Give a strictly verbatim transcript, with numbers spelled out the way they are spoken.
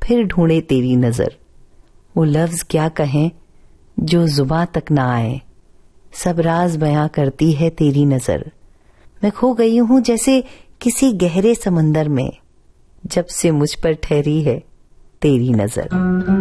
फिर ढूंढे तेरी नजर। वो लफ्ज क्या कहें जो जुबां तक ना आए, सब राज बयां करती है तेरी नजर। मैं खो गई हूं जैसे किसी गहरे समंदर में, जब से मुझ पर ठहरी है तेरी नजर।